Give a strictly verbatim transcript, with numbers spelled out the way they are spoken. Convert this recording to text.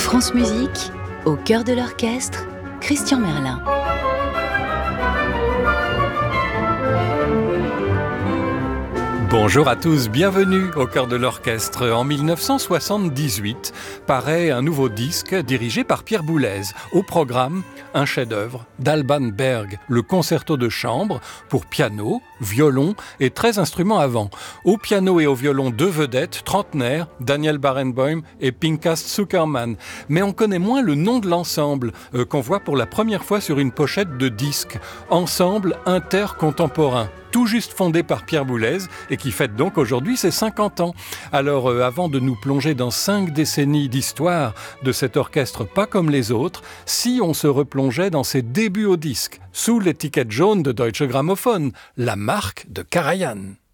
France Musique, au cœur de l'orchestre, Christian Merlin. Bonjour à tous, bienvenue au cœur de l'orchestre. En mille neuf cent soixante-dix-huit, paraît un nouveau disque dirigé par Pierre Boulez. Au programme, un chef-d'œuvre d'Alban Berg, le concerto de chambre pour piano, violon et treize instruments à vent. Au piano et au violon, deux vedettes trentenaires, Daniel Barenboim et Pinchas Zukerman. Mais on connaît moins le nom de l'ensemble euh, qu'on voit pour la première fois sur une pochette de disque. Ensemble intercontemporain. Tout juste fondé par Pierre Boulez et qui fête donc aujourd'hui ses cinquante ans. Alors euh, avant de nous plonger dans cinq décennies d'histoire de cet orchestre pas comme les autres, si on se replongeait dans ses débuts au disque, sous l'étiquette jaune de Deutsche Grammophon, la marque de Karajan.